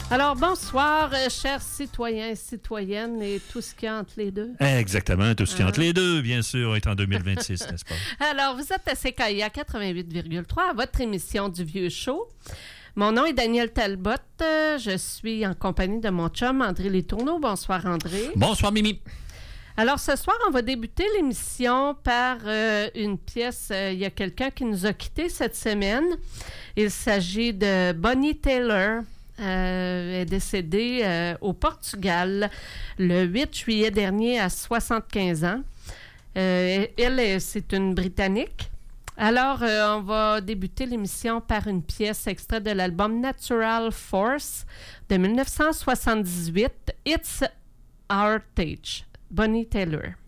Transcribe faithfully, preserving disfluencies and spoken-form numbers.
Alors, bonsoir, euh, chers citoyens et citoyennes et tout ce qui est entre les deux. Exactement, tout ce qui est entre les deux, bien sûr, est en deux mille vingt-six, n'est-ce pas? Alors, vous êtes à C K I A quatre-vingt-huit virgule trois, à votre émission du Vieux Show. Mon nom est Daniel Talbot. Euh, je suis en compagnie de mon chum André Letourneau. Bonsoir, André. Bonsoir, Mimi. Alors, ce soir, on va débuter l'émission par euh, une pièce. Euh, il y a quelqu'un qui nous a quittés cette semaine. Il s'agit de Bonnie Tyler. Euh, elle est décédée euh, au Portugal le huit juillet dernier à soixante-quinze ans. Euh, elle, c'est une Britannique. Alors, euh, on va débuter l'émission par une pièce extraite de l'album Natural Force de dix-neuf cent soixante-dix-huit, It's Our Age, Bonnie Tyler.